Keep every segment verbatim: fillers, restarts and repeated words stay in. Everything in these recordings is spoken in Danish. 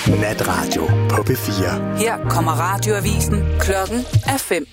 Natradio på P fire. Her kommer radioavisen. Klokken er fem.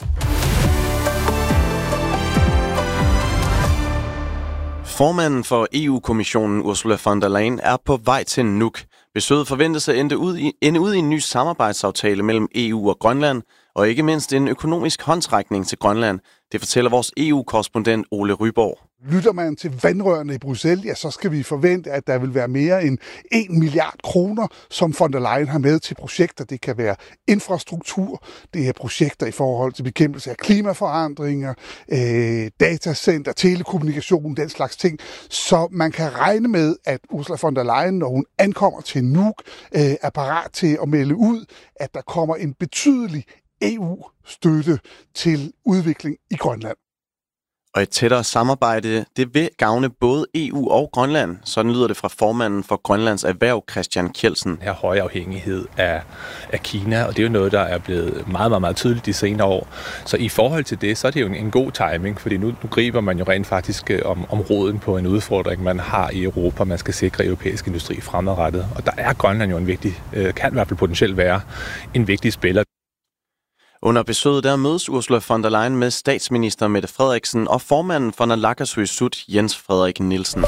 Formanden for E U-kommissionen Ursula von der Leyen er på vej til Nuuk. Besøget forventes at ende ud, i, ende ud i en ny samarbejdsaftale mellem E U og Grønland, og ikke mindst en økonomisk håndsrækning til Grønland. Det fortæller vores E U-korrespondent Ole Ryborg. Lytter man til vandrørene i Bruxelles, ja, så skal vi forvente, at der vil være mere end en milliard kroner, som von der Leyen har med til projekter. Det kan være infrastruktur, det er projekter i forhold til bekæmpelse af klimaforandringer, øh, datacenter, telekommunikation, den slags ting. Så man kan regne med, at Ursula von der Leyen, når hun ankommer til Nuuk, øh, er parat til at melde ud, at der kommer en betydelig E U-støtte til udvikling i Grønland. Og et tættere samarbejde, det vil gavne både E U og Grønland. Sådan lyder det fra formanden for Grønlands Erhverv, Christian Kjeldsen. Her høj afhængighed af, af Kina, og det er jo noget, der er blevet meget, meget, meget tydeligt de senere år. Så i forhold til det, så er det jo en, en god timing, fordi nu, nu griber man jo rent faktisk om, om roden på en udfordring, man har i Europa. Man skal sikre europæisk industri fremadrettet. Og der er Grønland jo en vigtig, kan i hvert fald potentielt være en vigtig spiller. Under besøget der mødes Ursula von der Leyen med statsminister Mette Frederiksen og formanden for Naalakkersuisut, Jens Frederik Nielsen.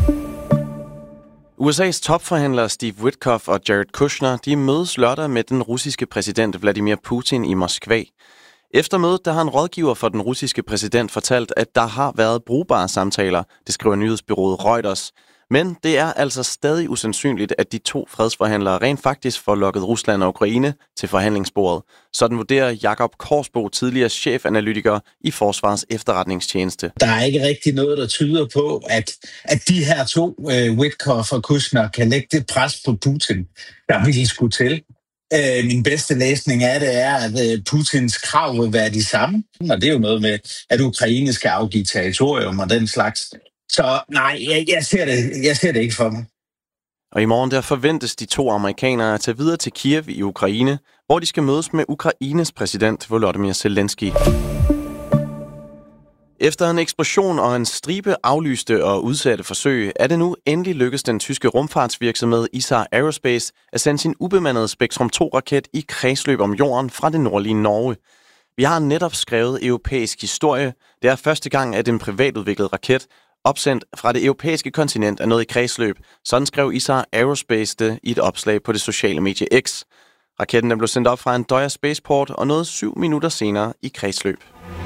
U S A's topforhandlere Steve Witkoff og Jared Kushner, de mødes lørdag med den russiske præsident Vladimir Putin i Moskva. Efter mødet, der har en rådgiver for den russiske præsident fortalt, at der har været brugbare samtaler, det skriver nyhedsbureauet Reuters. Men det er altså stadig usandsynligt, at de to fredsforhandlere rent faktisk får lokket Rusland og Ukraine til forhandlingsbordet. Sådan vurderer Jakob Korsbo, tidligere chefanalytiker i Forsvarets Efterretningstjeneste. Der er ikke rigtig noget, der tyder på, at, at de her to, uh, Witkoff og Kushner, kan lægge det pres på Putin, der vil skulle til. Uh, min bedste læsning af det er, at uh, Putins krav vil være de samme. Og det er jo noget med, at Ukraine skal afgive territorium og den slags. Så nej, jeg, jeg, ser det, jeg ser det ikke for mig. Og i morgen der forventes de to amerikanere at tage videre til Kiev i Ukraine, hvor de skal mødes med Ukraines præsident Volodymyr Zelensky. Efter en eksplosion og en stribe aflyste og udsatte forsøg, er det nu endelig lykkedes den tyske rumfartsvirksomhed I S A Aerospace at sende sin ubemandede Spektrum to-raket i kredsløb om jorden fra det nordlige Norge. Vi har netop skrevet europæisk historie. Det er første gang, at en privatudviklet raket opsendt fra det europæiske kontinent er nået i kredsløb. Sådan skrev I S A Aerospace det i et opslag på det sociale medie X. Raketten blev sendt op fra en Døjer Spaceport og nåede syv minutter senere i kredsløb.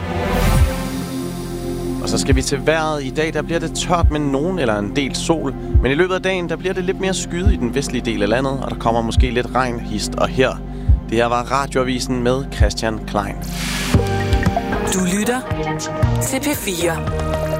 Og så skal vi til vejret. I dag der bliver det tørt med nogen eller en del sol. Men i løbet af dagen der bliver det lidt mere skyet i den vestlige del af landet, og der kommer måske lidt regn hist og her. Det her var Radioavisen med Christian Klein. Du lytter til P fire.